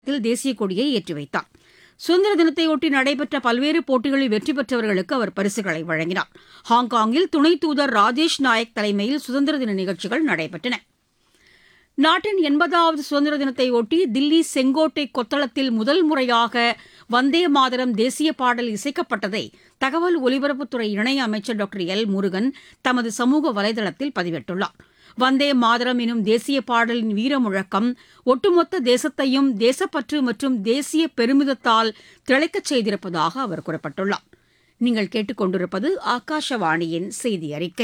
தேசிய கொடியை ஏற்றி வைத்தார். சுதந்திர தினத்தையொட்டி நடைபெற்ற பல்வேறு போட்டிகளில் வெற்றி பெற்றவர்களுக்கு அவர் பரிசுகளை வழங்கினார். ஹாங்காங்கில் துணை தூதர் ராஜேஷ் நாயக் தலைமையில் சுதந்திர தின நிகழ்ச்சிகள் நடைபெற்றன. நாட்டின் 80வது சுதந்திர தினத்தையொட்டி தில்லி செங்கோட்டை கொத்தளத்தில் முதல் முறையாக வந்தே மாதரம் தேசிய பாடல் இசைக்கப்பட்டதை தகவல் ஒலிபரப்புத்துறை இணையமைச்சர் டாக்டர் எல் முருகன் தமது சமூக வலைதளத்தில் பதிவிட்டுள்ளார். வந்தே மாதரம் எனும் தேசிய பாடலின் வீரமுழக்கம் ஒட்டுமொத்த தேசத்தையும் தேசப்பற்று மற்றும் தேசிய பெருமிதத்தால் திளைக்கச் செய்திருப்பதாக அவர் குறிப்பிட்டுள்ளார். நீங்கள் கேட்டுக்கொண்டிருப்பது ஆகாஷவாணியின் செய்தி அறிக்கை.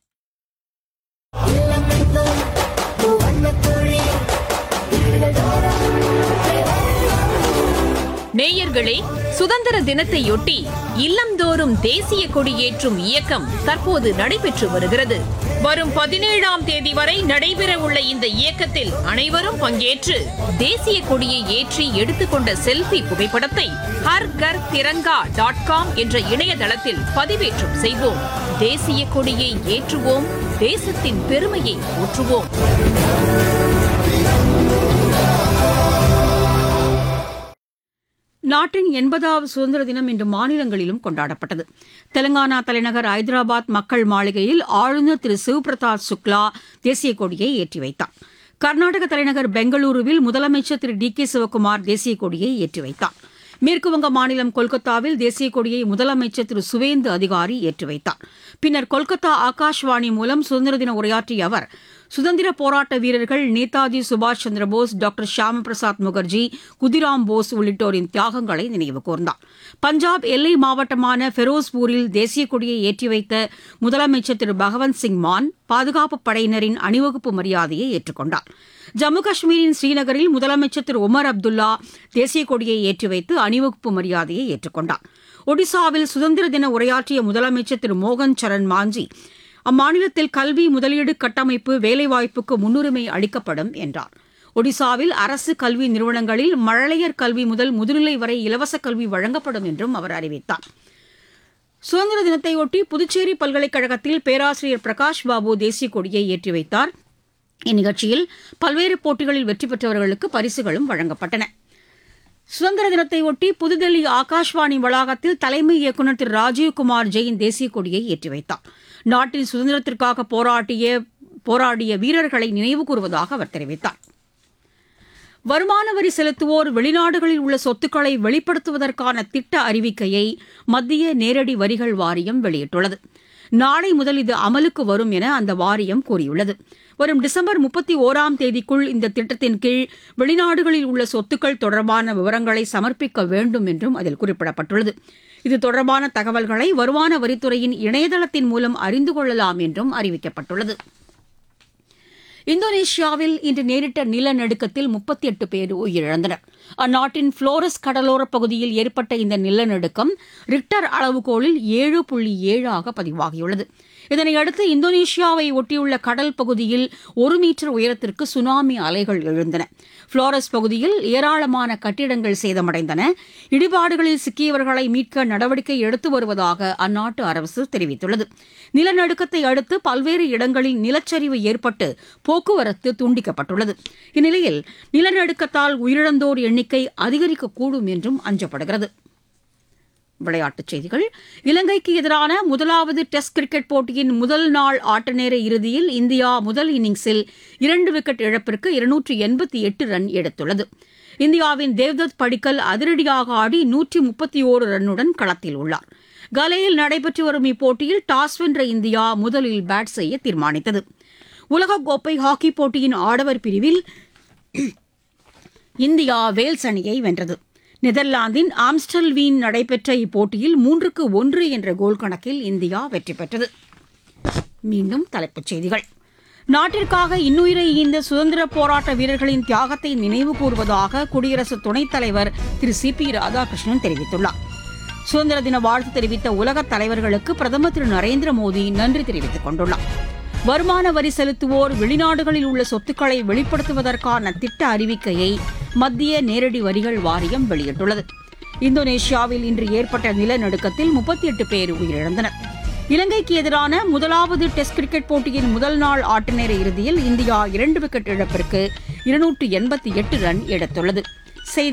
நேயர்களே, சுதந்திர தினத்தையொட்டி இல்லந்தோறும் தேசிய கொடியேற்றும் இயக்கம் தற்போது நடைபெற்று வருகிறது. வரும் 17ஆம் தேதி வரை நடைபெறவுள்ள இந்த இயக்கத்தில் அனைவரும் பங்கேற்று தேசிய கொடியை ஏற்றி எடுத்துக்கொண்ட செல்ஃபி புகைப்படத்தை harghar.com என்ற இணையதளத்தில் பதிவேற்றம் செய்வோம். தேசிய கொடியை ஏற்றுவோம், தேசத்தின் பெருமையை ஊற்றுவோம். நாட்டின் 80வது சுதந்திர தினம் இன்று மாநிலங்களிலும் கொண்டாடப்பட்டது. தெலங்கானா தலைநகர் ஐதராபாத் மக்கள் மாளிகையில் ஆளுநர் திரு சிவ்பிரதாப் சுக்லா தேசிய கொடியை ஏற்றி வைத்தார். கர்நாடக தலைநகர் பெங்களூருவில் முதலமைச்சர் திரு டி.கே. சிவக்குமார் தேசிய கொடியை ஏற்றி வைத்தார். மேற்குவங்க மாநிலம் கொல்கத்தாவில் தேசிய கொடியை முதலமைச்சர் திரு சுவேந்து அதிகாரி ஏற்றி வைத்தார். பின்னர் கொல்கத்தா ஆகாஷ்வாணி மூலம் சுதந்திர தின உரையாற்றிய அவர், சுதந்திர போராட்ட வீரர்கள் நேதாஜி சுபாஷ் சந்திரபோஸ், டாக்டர் ஷியாமா பிரசாத் முகர்ஜி, குதிராம் போஸ் உள்ளிட்டோரின் தியாகங்களை நினைவு கூர்ந்தார். பஞ்சாப் எல்லை மாவட்டமான ஃபெரோஸ்பூரில் தேசிய கொடியை ஏற்றி வைத்த முதலமைச்சர் திரு பகவந்த் சிங் மான் பாதுகாப்பு படையினரின் அணிவகுப்பு மரியாதையை ஏற்றுக்கொண்டார். ஜம்மு காஷ்மீரின் ஸ்ரீநகரில் முதலமைச்சர் திரு உமர் அப்துல்லா தேசிய கொடியை ஏற்றி வைத்து அணிவகுப்பு மரியாதையை ஏற்றுக்கொண்டார். ஒடிசாவில் சுதந்திர தின உரையாற்றிய முதலமைச்சர் திரு மோகன் சரண் மாஞ்சி அம்மாநிலத்தில் கல்வி, முதலீடு, கட்டமைப்பு, வேலைவாய்ப்புக்கு முன்னுரிமை அளிக்கப்படும் என்றார். ஒடிசாவில் அரசு கல்வி நிறுவனங்களில் மழலையர் கல்வி முதல் முதுநிலை வரை இலவச கல்வி வழங்கப்படும் என்றும் அவர் அறிவித்தார். சுதந்திர தினத்தையொட்டி புதுச்சேரி பல்கலைக்கழகத்தில் பேராசிரியர் பிரகாஷ் பாபு தேசிய கொடியை ஏற்றி வைத்தார். இந்நிகழ்ச்சியில் பல்வேறு போட்டிகளில் வெற்றி பெற்றவர்களுக்கு பரிசுகளும் வழங்கப்பட்டன. சுதந்திர தினத்தையொட்டி புதுதில்லி ஆகாஷ்வாணி வளாகத்தில் தலைமை இயக்குநர் திரு ராஜீவ்குமார் ஜெயின் தேசிய கொடியை ஏற்றி வைத்தார். நாட்டின் சுதந்திரத்திற்காக போராடிய வீரர்களை நினைவு கூறுவதாக அவர் தெரிவித்தார். வருமான வரி செலுத்துவோர் வெளிநாடுகளில் உள்ள சொத்துக்களை வெளிப்படுத்துவதற்கான திட்ட அறிவிக்கையை மத்திய நேரடி வரிகள் வாரியம் வெளியிட்டுள்ளது. நாளை முதல் இது அமலுக்கு வரும் என அந்த வாரியம் கூறியுள்ளது. வரும் டிசம்பர் 31ஆம் தேதிக்குள் இந்த திட்டத்தின் கீழ் வெளிநாடுகளில் உள்ள சொத்துக்கள் தொடர்பான விவரங்களை சமர்ப்பிக்க வேண்டும் என்றும் அதில் குறிப்பிடப்பட்டுள்ளது. இது தொடர்பான தகவல்களை வருமான வரித்துறையின் இணையதளத்தின் மூலம் அறிந்து கொள்ளலாம் என்றும் அறிவிக்கப்பட்டுள்ளது. இந்தோனேஷியாவில் இன்று நேரிட்ட நிலநடுக்கத்தில் 38 பேர் உயிரிழந்தனர். அந்நாட்டின் புளோரஸ் கடலோரப் பகுதியில் ஏற்பட்ட இந்த நிலநடுக்கம் ரிக்டர் அளவுகோலில் 7.7 பதிவாகியுள்ளது. இதனையடுத்து இந்தோனேஷியாவை ஒட்டியுள்ள கடல் பகுதியில் 1 மீட்டர் உயரத்திற்கு சுனாமி அலைகள் எழுந்தன. புளோரஸ் பகுதியில் ஏராளமான கட்டிடங்கள் சேதமடைந்தன. இடிபாடுகளில் சிக்கியவர்களை மீட்க நடவடிக்கை எடுத்து வருவதாக அந்நாட்டு அரசு தெரிவித்துள்ளது. நிலநடுக்கத்தை அடுத்து பல்வேறு இடங்களில் நிலச்சரிவு ஏற்பட்டு போக்குவரத்து துண்டிக்கப்பட்டுள்ளது. இந்நிலையில் நிலநடுக்கத்தால் உயிரிழந்தோர் எண்ணிக்கை அதிகரிக்கக்கூடும் என்றும் அஞ்சப்படுகிறது. விளையாட்டுச் செய்திகள். இலங்கைக்கு எதிரான முதலாவது டெஸ்ட் கிரிக்கெட் போட்டியின் முதல் நாள் ஆட்டநேர இறுதியில் இந்தியா முதல் இன்னிங்ஸில் 2 விக்கெட் இழப்பிற்கு 288 ரன் எடுத்துள்ளது. இந்தியாவின் தேவ்தத் படிக்கல் அதிரடியாக ஆடி 131 ரன்னுடன் களத்தில் உள்ளார். கலேயில் நடைபெற்று வரும் இப்போட்டியில் டாஸ் வென்ற இந்தியா முதலில் பேட் செய்ய தீர்மானித்தது. உலகக்கோப்பை ஹாக்கி போட்டியின் ஆடவர் பிரிவில் இந்தியா வேல்ஸ் அணியை வென்றது. நெதர்லாந்தின் ஆம்ஸ்டல்வீன் நடைபெற்ற இப்போட்டியில் 3-1 என்ற கோல் கணக்கில் இந்தியா வெற்றி பெற்றது. மீண்டும் தலைப்புச் செய்திகள். நாட்டிற்காக இன்னுயிரை ஈந்த சுதந்திர போராட்ட வீரர்களின் தியாகத்தை நினைவு கூறுவதாக குடியரசு துணைத் தலைவர் திரு சி.பி. ராதாகிருஷ்ணன் தெரிவித்துள்ளார். சுதந்திர தின வாழ்த்து தெரிவித்த உலகத் தலைவர்களுக்கு பிரதமர் திரு நரேந்திர மோடி நன்றி தெரிவித்துக் கொண்டுள்ளார். வருமான வரி செலுத்துவோர் வெளிநாடுகளில் உள்ள சொத்துக்களை வெளிப்படுத்துவதற்கான திட்ட அறிவிக்கையை மத்திய நேரடி வரிகள் வாரியம் வெளியிட்டுள்ளது. இந்தோனேஷியாவில் இன்று ஏற்பட்ட நிலநடுக்கத்தில் 38 பேர் உயிரிழந்தனர். இலங்கைக்கு எதிரான முதலாவது டெஸ்ட் கிரிக்கெட் போட்டியின் முதல் நாள் ஆட்டநேர இறுதியில் இந்தியா 2 விக்கெட் இழப்பிற்கு 288 ரன் எடுத்துள்ளது.